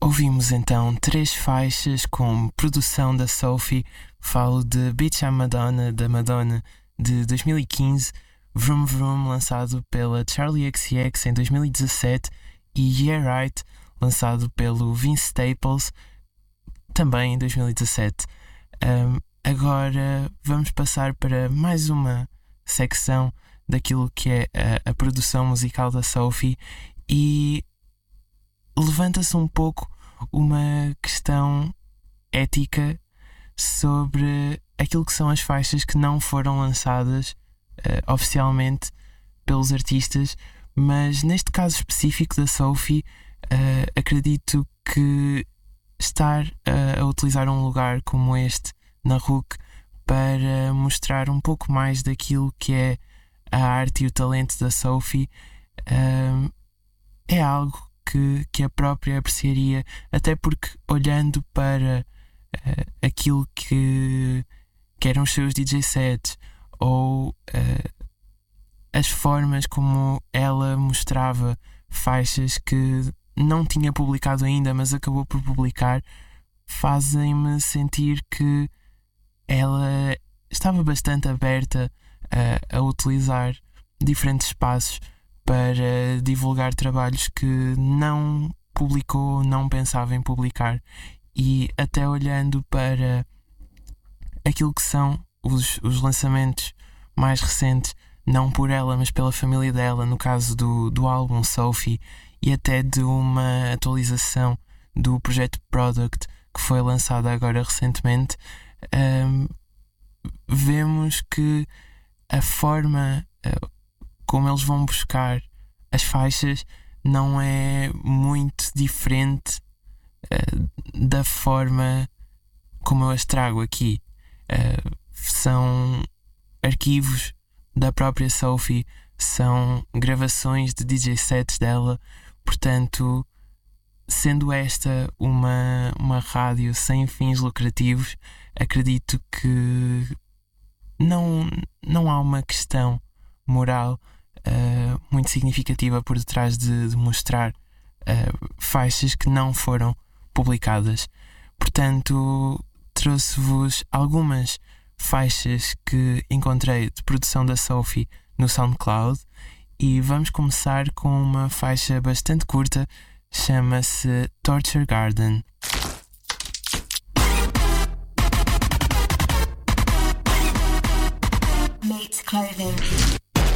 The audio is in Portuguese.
Ouvimos então 3 faixas com produção da Sophie. Falo de Bitch I'm Madonna, da Madonna, de 2015, Vroom Vroom, lançado pela Charli XCX em 2017, e Yeah Right, lançado pelo Vince Staples, também em 2017. Agora vamos passar para mais uma secção daquilo que é a produção musical da Sophie, e levanta-se um pouco uma questão ética sobre aquilo que são as faixas que não foram lançadas oficialmente pelos artistas, mas neste caso específico da Sophie, acredito que estar a utilizar um lugar como este na RUC para mostrar um pouco mais daquilo que é a arte e o talento da Sophie é algo que a própria apreciaria, até porque olhando para aquilo que eram os seus DJ sets ou as formas como ela mostrava faixas que não tinha publicado ainda, mas acabou por publicar, fazem-me sentir que ela estava bastante aberta a utilizar diferentes espaços para divulgar trabalhos que não publicou, não pensava em publicar. E até olhando para aquilo que são os lançamentos mais recentes, não por ela, mas pela família dela, no caso do álbum Sophie, e até de uma atualização do projeto Product que foi lançado agora recentemente, vemos que a forma como eles vão buscar as faixas não é muito diferente da forma como eu as trago aqui. São arquivos da própria Sophie, são gravações de DJ sets dela, portanto, sendo esta uma rádio sem fins lucrativos, acredito que não há uma questão moral muito significativa por detrás de mostrar faixas que não foram publicadas. Portanto, trouxe-vos algumas faixas que encontrei de produção da Sophie no SoundCloud, e vamos começar com uma faixa bastante curta, chama-se Torture Garden. Mates Clothing.